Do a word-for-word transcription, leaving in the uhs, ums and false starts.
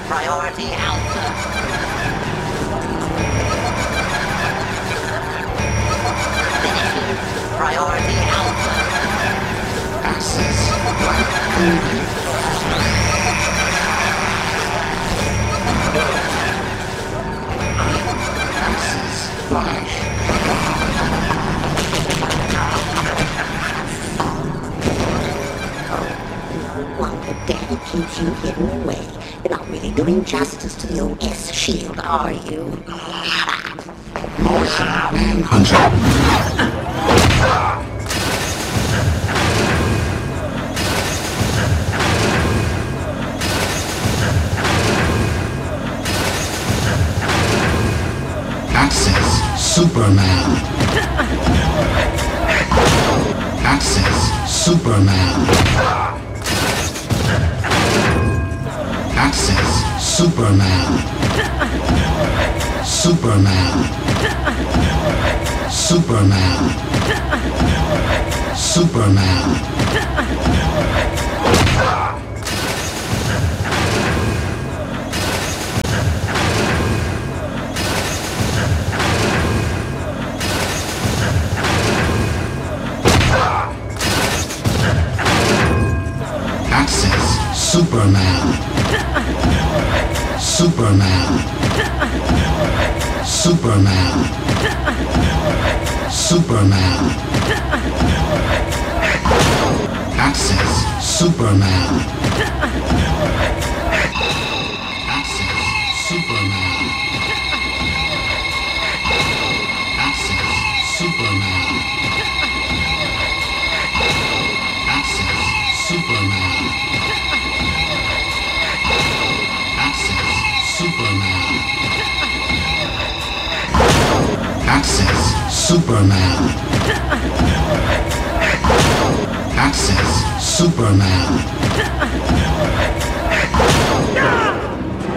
Priority Alpha. Finishing. Priority Alpha. Access. Black. Access. Flash. Wonder Daddy keeps you hidden away. You're not really doing justice to the O S shield, are you? Motion Manhunter. Access Superman. Access Superman. Access Superman. Superman. Superman. Superman. Access Superman. Superman. Superman. Superman. Access Superman. Access Superman. Access Superman. Access Superman. Access Superman. Access Superman. Access Superman.